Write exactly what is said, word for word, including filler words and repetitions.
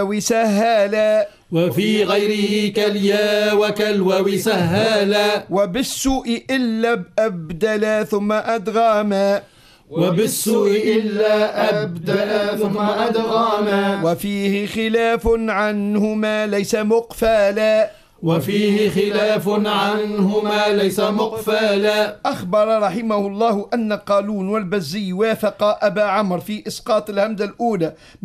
وسهالا، وفي غيره كاليا وكالواو سهالا، وبالسوء إلا أبدلا ثم أدغاما، وبالسوء إلا أبدلا ثم أدغاما، وفيه خلاف عنهما ليس مقفالا، وفيه خلاف عنهما ليس مقفالا. أخبر رحمه الله أن قالون والبزي وافق أبا عمرو في إسقاط الهمزة الأولى